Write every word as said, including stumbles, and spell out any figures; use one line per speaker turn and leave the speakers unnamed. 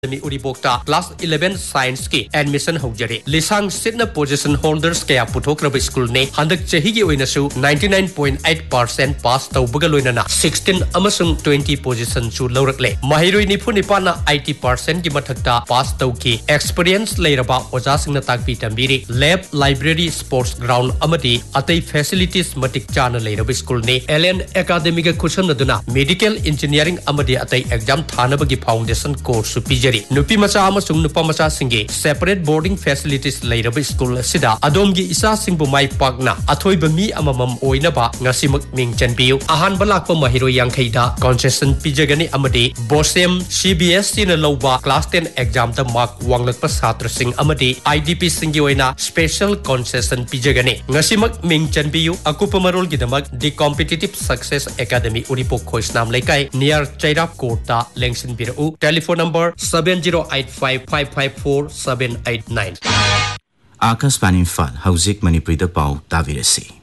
Mi Uribokta class eleven science ki admission hojare lisang sitna position holders kaya puthok rab school ne handak chahi gi oina su ninety-nine point eight percent pass tawbaga loinana sixteen amasung twenty position su lawrakle mahiroi nifu nipana eighty percent gi mathakta pass tawki experience leiraba oja singna takpi tambiri lab library sports ground amadi atai facilities matik chana leiraba school ne Alien academy ga khusam naduna medical engineering amadi atai exam thanabagi foundation course su pijari Nupi macha amasung nupa macha singe separate boarding facilities leiraba school sida adomgi isa singbu mai pakna athoi bami amamam oina ba ngasimak ming chanbiu ahan balakpa mahiro yangkhaida concession pijagani amadi bosem C B S C na loba class ten exam ta mark wanglakpa satra sing amadi I D P singi oina special concession pijagani ngasimak ming chanbiu akupa marol gidamak the competitive success academy uripok khoisnam laikai near chairap kota lengsin biru telephone number seven zero eight five five five four seven eight nine
Akashvani Imphal Hauzik Manipurida Pau Tavirasi